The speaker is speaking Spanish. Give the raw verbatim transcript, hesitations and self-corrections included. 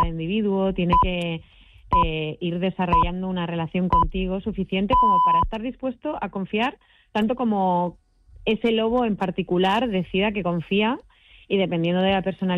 individuo tiene que eh, ir desarrollando una relación contigo suficiente como para estar dispuesto a confiar tanto como ese lobo en particular decida que confía, y dependiendo de la personalidad